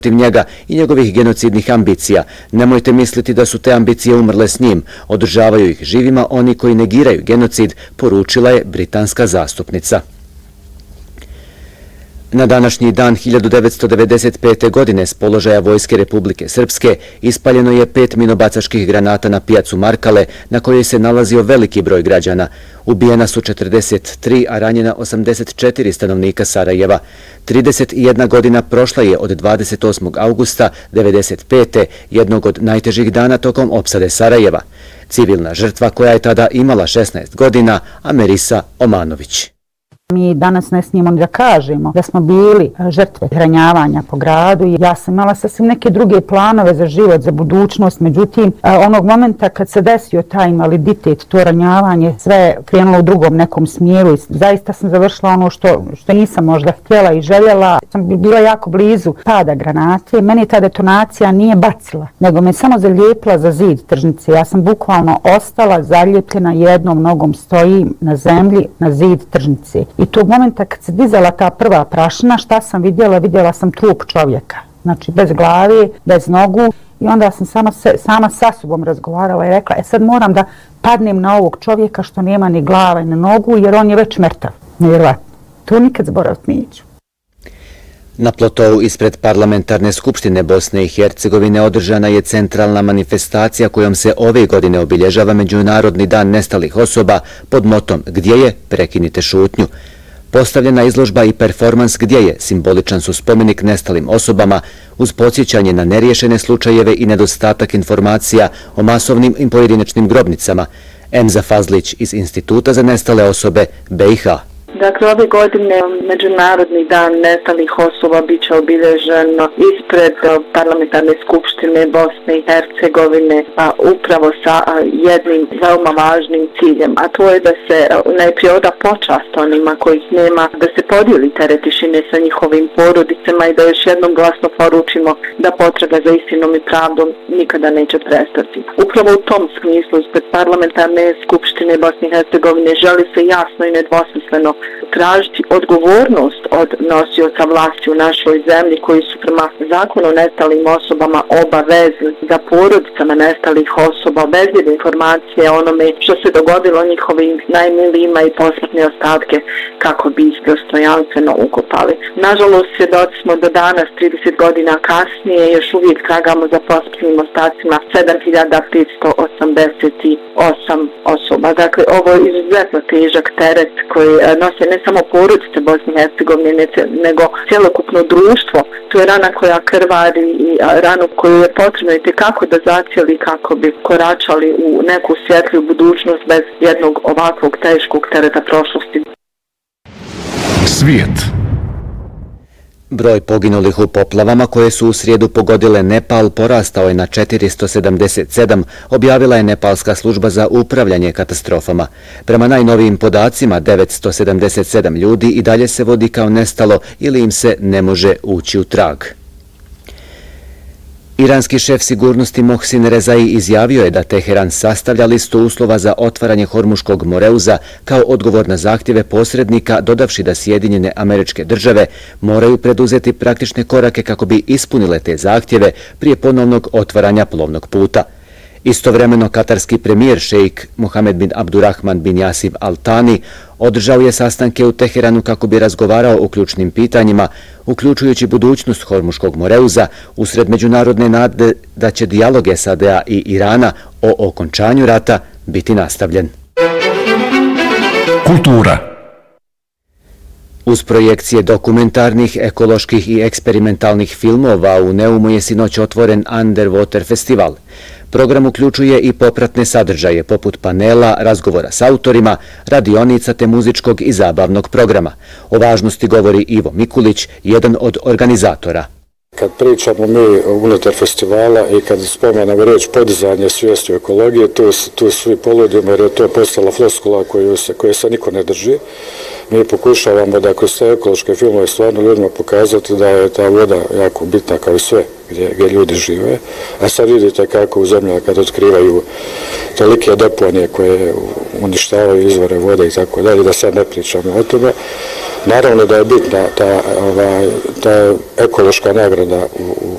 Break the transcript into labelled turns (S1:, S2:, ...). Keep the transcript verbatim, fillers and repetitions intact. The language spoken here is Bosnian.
S1: protiv njega i njegovih genocidnih ambicija. Nemojte misliti da su te ambicije umrle s njim. Održavaju ih živima oni koji negiraju genocid, poručila je britanska zastupnica. Na današnji dan hiljadu devetsto devedeset pete. godine s položaja Vojske Republike Srpske ispaljeno je pet minobacačkih granata na pijacu Markale, na kojoj se nalazio veliki broj građana. Ubijena su četrdeset tri, a ranjena osamdeset četiri stanovnika Sarajeva. trideset jedna godina prošla je od dvadeset osmog augusta devedeset pete. jednog od najtežih dana tokom opsade Sarajeva. Civilna žrtva koja je tada imala šesnaest godina, Amerisa Omanović.
S2: Mi danas ne smijemo da kažemo da smo bili žrtve ranjavanja po gradu. Ja sam imala sasvim neke druge planove za život, za budućnost. Međutim, onog momenta kad se desio taj invaliditet, to ranjavanje, sve je krenulo u drugom nekom smjeru i zaista sam završila ono što, što nisam možda htjela i željela. Sam bila jako blizu pada granate. Meni ta detonacija nije bacila, nego me samo zalijepila za zid tržnice. Ja sam bukvalno ostala zalijepljena, jednom nogom stojim na zemlji na zid tržnice. I tog momenta kad se dizala ta prva prašina, šta sam vidjela? Vidjela sam trup čovjeka. Znači bez glave, bez nogu. I onda sam sama, se, sama sa sobom razgovarala i rekla, e sad moram da padnem na ovog čovjeka što nema ni glava ni nogu, jer on je već mrtav. Nevjerovatno. To nikad zaboraviti neću.
S1: Na plotou ispred Parlamentarne skupštine Bosne i Hercegovine održana je centralna manifestacija kojom se ove godine obilježava Međunarodni dan nestalih osoba pod motom Gdje je? Prekinite šutnju. Postavljena izložba i performans Gdje je? Simboličan su spomenik nestalim osobama uz podsjećanje na neriješene slučajeve i nedostatak informacija o masovnim i pojedinačnim grobnicama. Emza Fazlić iz Instituta za nestale osobe B i H.
S3: Dakle, ove godine Međunarodni dan nestalih osoba bit će obilježen ispred Parlamentarne skupštine Bosne i Hercegovine, a upravo sa jednim veoma važnim ciljem, a to je da se najprije oda počast onima kojih nema, da se podijeli teret tišine sa njihovim porodicama i da još jednom glasno poručimo da potraga za istinom i pravdom nikada neće prestati. Upravo u tom smislu ispred Parlamentarne skupštine Bosne i Hercegovine želi se jasno i nedvosmisleno tražiti odgovornost od nosioca vlasti u našoj zemlji koji su prema zakonu o nestalim osobama obavezni da porodicama nestalih osoba obezbijede informacije o onome što se dogodilo njihovim najmilijima i posmrtne ostatke kako bi ih dostojanstveno ukopali. Nažalost, svjedoci smo do danas, trideset godina kasnije, još uvijek tragamo za posmrtnim ostacima sedam hiljada petsto osamdeset osam osoba. Dakle, ovo je izuzetno težak teret koji nose ne samo porodice Bosne i Hercegovine, nego cjelokupno društvo. To je rana koja krvari i ranu koju je potrebno i tekako da zacijeli kako bi koračali u neku svjetliju budućnost bez jednog ovakvog teškog tereta prošlosti.
S4: Svijet.
S1: Broj poginulih u poplavama koje su u srijedu pogodile Nepal porastao je na četiristo sedamdeset sedam, objavila je Nepalska služba za upravljanje katastrofama. Prema najnovijim podacima, devetsto sedamdeset sedam ljudi i dalje se vodi kao nestalo ili im se ne može ući u trag. Iranski šef sigurnosti Mohsin Rezai izjavio je da Teheran sastavlja listu uslova za otvaranje Hormuškog moreuza kao odgovor na zahtjeve posrednika, dodavši da Sjedinjene Američke Države moraju preduzeti praktične korake kako bi ispunile te zahtjeve prije ponovnog otvaranja plovnog puta. Istovremeno, katarski premijer šejk Mohamed bin Abdurrahman bin Jasib Al Thani održao je sastanke u Teheranu kako bi razgovarao o ključnim pitanjima, uključujući budućnost Hormuškog moreuza, usred međunarodne nade da će dijalog S A D-a i Irana o okončanju rata biti nastavljen.
S4: Kultura.
S1: Uz projekcije dokumentarnih, ekoloških i eksperimentalnih filmova u Neumu je sinoć otvoren Underwater festival. Program uključuje i popratne sadržaje poput panela, razgovora s autorima, radionica te muzičkog i zabavnog programa. O važnosti govori Ivo Mikulić, jedan od organizatora.
S5: Kad pričamo mi unutar festivala i kad spomenemo riječ podizanje svijesti o ekologiji, tu, tu svi poludimo jer je to postala floskula koju se, koje se niko ne drži. Mi pokušavamo da kroz te ekološke filmove stvarno ljudima pokazati da je ta voda jako bitna kao i sve gdje, gdje ljudi žive. A sad vidite kako u zemljama kad otkrivaju tolike deponije koje uništavaju izvore vode i tako dalje, da sad ne pričamo o tome. Naravno da je bitna ta, ovaj, ta ekološka nagrada u, u